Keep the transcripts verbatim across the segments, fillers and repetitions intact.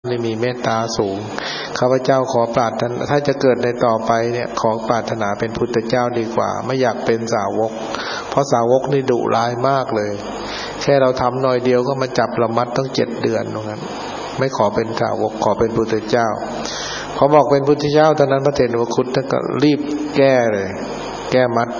นี่มีเมตตาสูงข้าพเจ้าขอปรารถนาถ้าจะเกิดในต่อไปเนี่ยขอปรารถนาเป็นพุทธเจ้าดีกว่าไม่อยากเป็นสาวกเพราะสาวกนี่ดุร้ายมากเลยแค่เราทำหน่อยเดียวก็มาจับระมัดตั้งเจ็ดเดือนตรงนั้นไม่ขอเป็นสาวกขอเป็นพุทธเจ้าพอบอกเป็นพุทธเจ้าตอนนั้นพระเถรวคุตก็รีบแก้เลยแก้มัด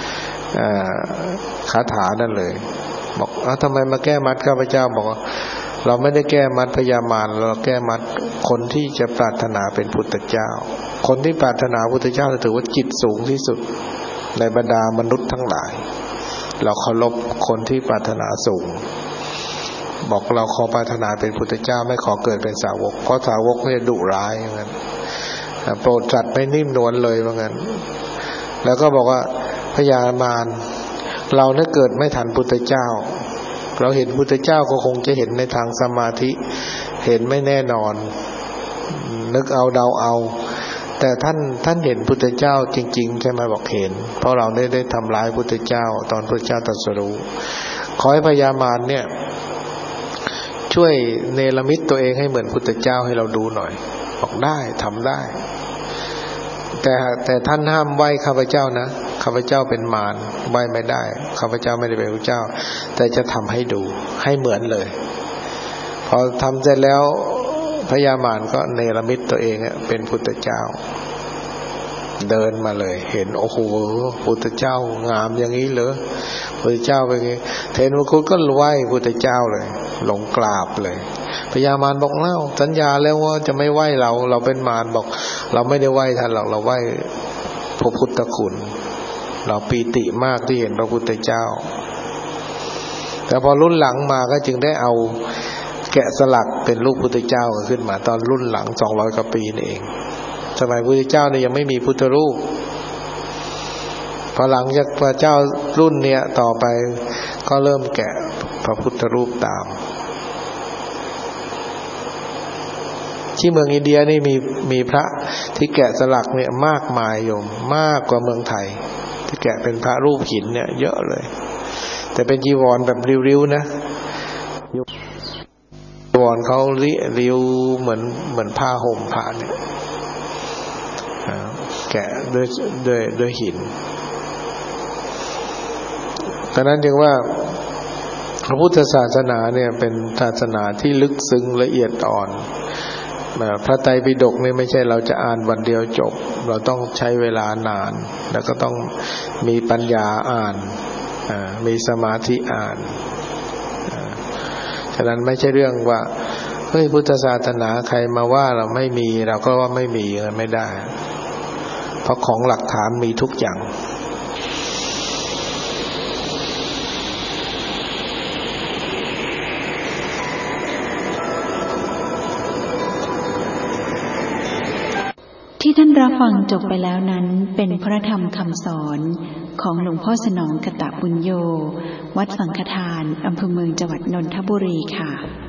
คาถานั่นเลยบอกเอ้าทำไมมาแก้มัดข้าพเจ้าบอกว่าเราไม่ได้แก้มัดพญามารเราแก้มัดคนที่จะปรารถนาเป็นพุทธเจ้าคนที่ปรารถนาพุทธเจ้าถือว่าจิตสูงที่สุดในบรรดามนุษย์ทั้งหลายเราเคารพคนที่ปรารถนาสูงบอกเราขอปรารถนาเป็นพุทธเจ้าไม่ขอเกิดเป็นสาวกเพราะสาวกเนี่ยดุร้ายอย่างนั้นโปรดสัตว์ไม่นิ่มนวลเลยว่างั้นแล้วก็บอกว่าพญามารเราเนี่ยเกิดไม่ทันพุทธเจ้าเราเห็นพุทธเจ้าก็คงจะเห็นในทางสมาธิเห็นไม่แน่นอนนึกเอาเดาเอาแต่ท่านท่านเห็นพุทธเจ้าจริงๆใช่ไหมบอกเห็นเพราะเราได้ได้ทำร้ายพุทธเจ้าตอนพุทธเจ้าตรัสรู้ขอให้พญามารเนี่ยช่วยเนรมิตตัวเองให้เหมือนพุทธเจ้าให้เราดูหน่อยบอกได้ทำได้แต่แต่ท่านห้ามไหว้ข้าพเจ้านะข้าพเจ้าเป็นมารไหว้ไม่ได้ข้าพเจ้าไม่ได้เป็นพระเจ้าแต่จะทำให้ดูให้เหมือนเลยพอทำเสร็จแล้วพญามารก็เนรมิตตัวเองเป็นพุทธเจ้าเดินมาเลยเห็นโอ้โหพุทธเจ้างามอย่างนี้เหรอพุทธเจ้าเป็นไงเทนวคุตก็ไหว้พุทธเจ้าเลยหลงกราบเลยพญามารบอกเล่าสัญญาแล้วว่าจะไม่ไหว้เราเราเป็นมารบอกเราไม่ได้ไหว้ท่านหรอกเราไหว้พระพุทธคุณเราปีติมากที่เห็นพระพุทธเจ้าแต่พอรุ่นหลังมาก็จึงได้เอาแกะสลักเป็นรูปพุทธเจ้าขึ้นมาตอนรุ่นหลังสองร้อยกว่าปีนี่เองสมัยพุทธเจ้าเนี่ยยังไม่มีพุทธรูปพอหลังจากพระเจ้ารุ่นเนี้ยต่อไปก็เริ่มแกะพระพุทธรูปตามที่เมืองอินเดียนี่มีมีพระที่แกะสลักเนี่ยมากมายโยมมากกว่าเมืองไทยที่แกะเป็นพระรูปหินเนี่ยเยอะเลยแต่เป็นจีวรแบบริ้วๆนะจีวรเขาริ้วเหมือนเหมือนผ้าห่มผ้าเนี่ยแกะด้วยด้วยด้วยหินดังนั้นจึงว่าพระพุทธศาสนาเนี่ยเป็นศาสนาที่ลึกซึ้งละเอียดอ่อนพระไตรปิฎกนี่ไม่ใช่เราจะอ่านวันเดียวจบเราต้องใช้เวลานานแล้วก็ต้องมีปัญญาอ่านมีสมาธิอ่านฉะนั้นไม่ใช่เรื่องว่าเฮ้ยพุทธศาสนาใครมาว่าเราไม่มีเราก็ว่าไม่มีไม่ได้เพราะของหลักฐานมีทุกอย่างที่ท่านรับฟังจบไปแล้วนั้นเป็นพระธรรมคำสอนของหลวงพ่อสนองกตบุญโญวัดสังฆทานอำเภอเมืองจังหวัดนนทบุรีค่ะ